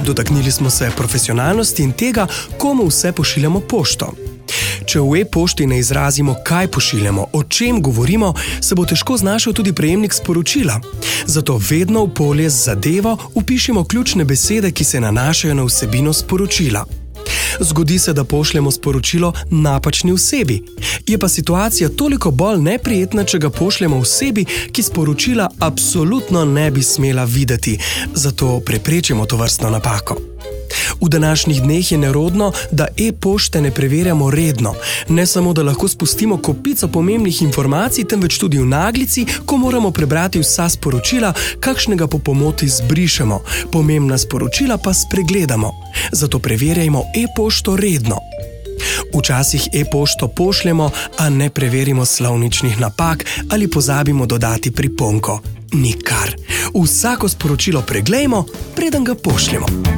Dotaknili smo se profesionalnosti in tega, komu vse pošiljamo pošto. Če v e-pošti ne izrazimo, kaj pošiljamo, o čem govorimo, se bo težko znašel tudi prejemnik sporočila. Zato vedno v polje z zadevo vpišimo ključne besede, ki se nanašajo na vsebino sporočila. Zgodi se, da pošljemo sporočilo napačni osebi. Je pa situacija toliko bolj neprijetna, če ga pošljemo osebi, ki sporočila absolutno ne bi smela videti, zato preprečimo tovrstno napako. V današnjih dneh je nerodno, da e-pošte ne preverjamo redno. Ne samo, da lahko spustimo kopico pomembnih informacij, temveč tudi v naglici, ko moramo prebrati vsa sporočila, kakšnega po pomoti zbrišemo, pomembna sporočila pa spregledamo. Zato preverjajmo e-pošto redno. Včasih e-pošto pošljemo, a ne preverimo slovničnih napak ali pozabimo dodati priponko. Nikar. Vsako sporočilo preglejmo, preden ga pošljemo.